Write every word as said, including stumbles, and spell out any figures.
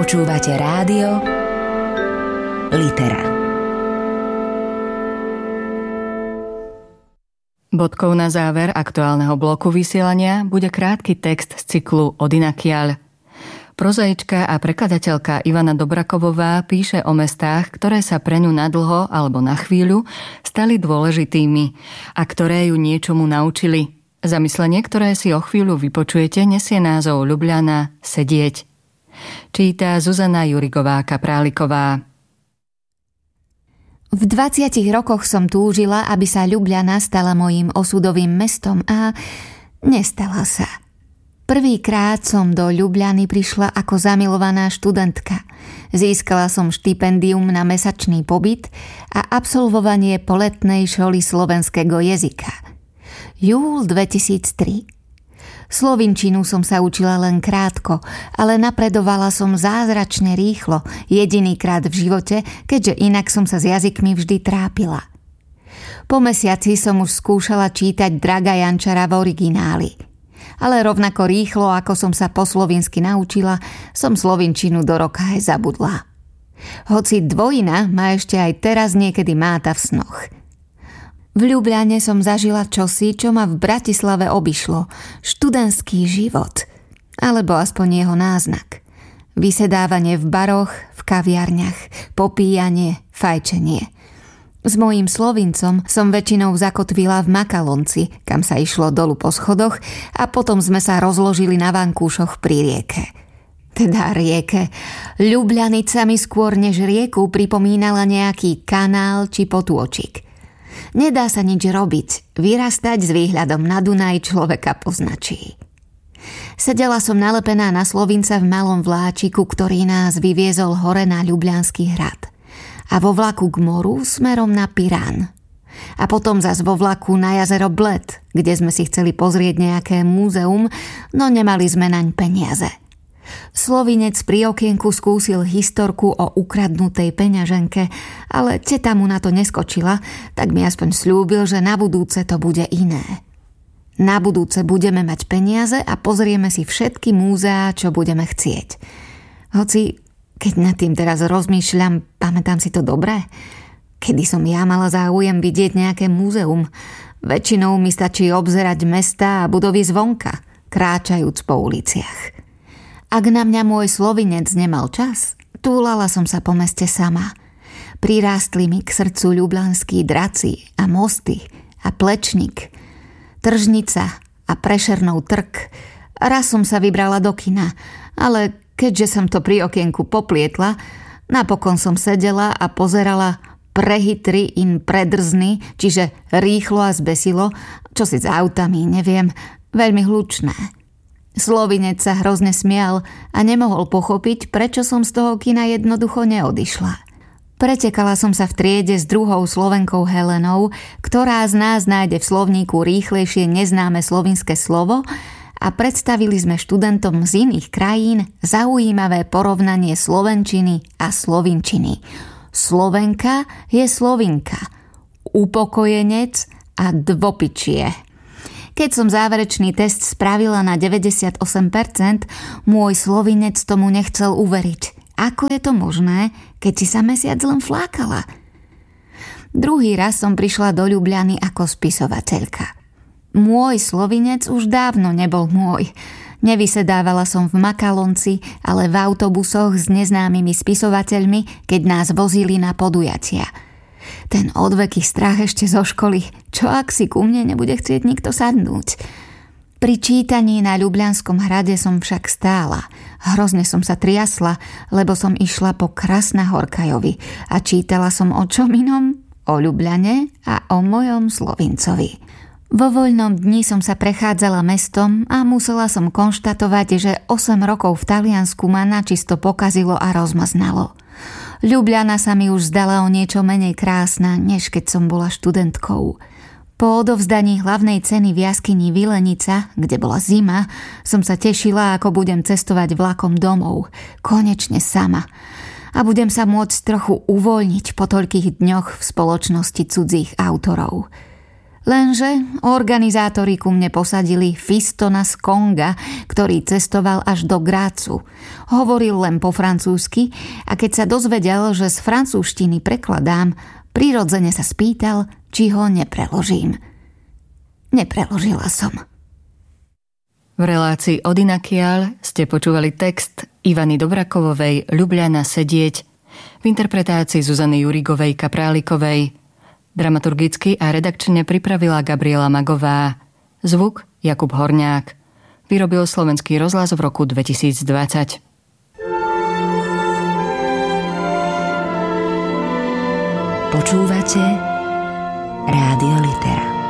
Počúvate rádio Litera. Bodkou na záver aktuálneho bloku vysielania bude krátky text z cyklu Odinakiaľ. Prozaička a prekladateľka Ivana Dobrakovová píše o mestách, ktoré sa pre ňu nadlho alebo na chvíľu stali dôležitými a ktoré ju niečomu naučili. Zamyslenie, ktoré si o chvíľu vypočujete, nesie názov Ľubľana sedieť. Číta Zuzana Jurigová-Kapráliková. V dvadsiatich rokoch som túžila, aby sa Ľubľana stala mojím osudovým mestom a nestala sa. Prvýkrát som do Ľubľany prišla ako zamilovaná študentka. Získala som štipendium na mesačný pobyt a absolvovanie poletnej školy slovenského jazyka. Júl dvetisíctri. Slovinčinu som sa učila len krátko, ale napredovala som zázračne rýchlo, jedinýkrát v živote, keďže inak som sa s jazykmi vždy trápila. Po mesiaci som už skúšala čítať Draga Jančara v origináli. Ale rovnako rýchlo, ako som sa po slovinsky naučila, som slovinčinu do roka aj zabudla. Hoci dvojina ma ešte aj teraz niekedy máta v snoch. V Ľubľane som zažila čosi, čo ma v Bratislave obišlo. Študentský život. Alebo aspoň jeho náznak. Vysedávanie v baroch, v kaviarniach, popíjanie, fajčenie. S mojím Slovincom som väčšinou zakotvila v Makalonci, kam sa išlo dolu po schodoch a potom sme sa rozložili na vankúšoch pri rieke. Teda rieke. Ľubľanica mi skôr než rieku pripomínala nejaký kanál či potôčik. Nedá sa nič robiť, vyrastať s výhľadom na Dunaj človeka poznačí. Sedela som nalepená na Slovinca v malom vláčiku, ktorý nás vyviezol hore na Ľubľanský hrad. A vo vlaku k moru smerom na Pirán. A potom zas vo vlaku na jazero Bled, kde sme si chceli pozrieť nejaké múzeum, no nemali sme naň peniaze. Slovinec pri okienku skúsil historku o ukradnutej peňaženke, ale teta mu na to neskočila, tak mi aspoň sľúbil, že na budúce to bude iné. Na budúce budeme mať peniaze a pozrieme si všetky múzeá, čo budeme chcieť. Hoci, keď nad tým teraz rozmýšľam, pamätám si to dobre? Kedy som ja mala záujem vidieť nejaké múzeum? Väčšinou mi stačí obzerať mestá a budovy zvonka, kráčajúc po uliciach. Ak na mňa môj Slovinec nemal čas, túlala som sa po meste sama. Prirástli mi k srdcu ľublanskí draci a mosty a Plečník, Tržnica a Prešernov trk. Raz som sa vybrala do kina, ale keďže som to pri okienku poplietla, napokon som sedela a pozerala Prehitry in predrzny, čiže rýchlo a zbesilo, čo si s autami, neviem, veľmi hlučné. Slovinec sa hrozne smial a nemohol pochopiť, prečo som z toho kina jednoducho neodišla. Pretekala som sa v triede s druhou Slovenkou Helenou, ktorá z nás nájde v slovníku rýchlejšie neznáme slovinské slovo, a predstavili sme študentom z iných krajín zaujímavé porovnanie slovenčiny a slovinčiny. Slovenka je Slovinka, upokojenec a dvopičie. Keď som záverečný test spravila na deväťdesiatosem percent, môj Slovinec tomu nechcel uveriť. Ako je to možné, keď si sa mesiac len flákala? Druhý raz som prišla do Ľubľany ako spisovateľka. Môj Slovinec už dávno nebol môj. Nevysedávala som v Makalonci, ale v autobusoch s neznámymi spisovateľmi, keď nás vozili na podujatia. Ten odveký strach ešte zo školy. Čo ak si ku mne nebude chcieť nikto sadnúť? Pri čítaní na Ľubľanskom hrade som však stála. Hrozne som sa triasla, lebo som išla po Krasna Horkajovi a čítala som o čom inom? O Ľubľane a o mojom Slovincovi. Vo voľnom dni som sa prechádzala mestom a musela som konštatovať, že osem rokov v Taliansku ma načisto pokazilo a rozmaznalo. Ľubľana sa mi už zdala o niečo menej krásna, než keď som bola študentkou. Po odovzdaní hlavnej ceny v jaskyni Vilenica, kde bola zima, som sa tešila, ako budem cestovať vlakom domov. Konečne sama. A budem sa môcť trochu uvoľniť po toľkých dňoch v spoločnosti cudzích autorov. Lenže organizátori ku mne posadili Fistona z Konga, ktorý cestoval až do Grácu. Hovoril len po francúzsky a keď sa dozvedel, že z francúzštiny prekladám, prirodzene sa spýtal, či ho nepreložím. Nepreložila som. V relácii Odinakiaľ ste počúvali text Ivany Dobrakovovej Ľubľana sedieť v interpretácii Zuzany Jurigovej Kaprálikovej. Dramaturgicky a redakčne pripravila Gabriela Magová. Zvuk Jakub Horňák. Vyrobil Slovenský rozhlas v roku dvetisícdvadsať. Počúvate Rádio Litera.